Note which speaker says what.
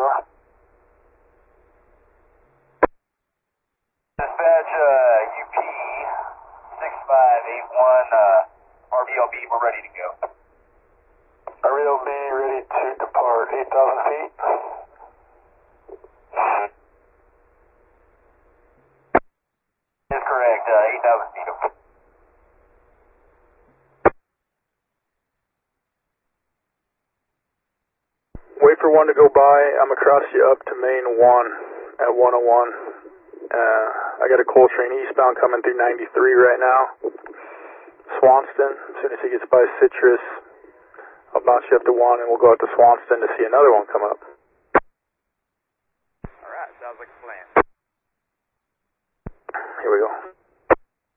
Speaker 1: Dispatch, UP 6581, RBLB, we're ready to go.
Speaker 2: RBLB ready to depart, 8,000 feet.
Speaker 1: Is correct, 8,000 feet.
Speaker 2: Wait for one to go by. I'm across you up to main 1 at 101. I got a Coltrane eastbound coming through 93 right now. Swanston, as soon as he gets by Citrus, I'll bounce you up to 1 and we'll go out to Swanston to see another one come up.
Speaker 3: Alright, sounds like a plan.
Speaker 2: Here we go.